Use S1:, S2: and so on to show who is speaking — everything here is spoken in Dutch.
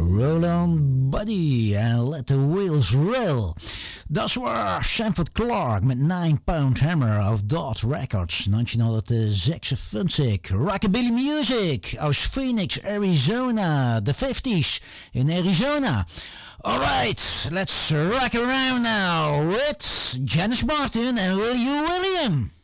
S1: Roll on Buddy and Let the Wheels Roll. Dat was Sanford Clark met 9 Pound Hammer of Dot Records, 1956. Rockabilly Music aus Phoenix, Arizona, the 50s in Arizona. Alright, let's rock around now with Janis Martin and Willie William.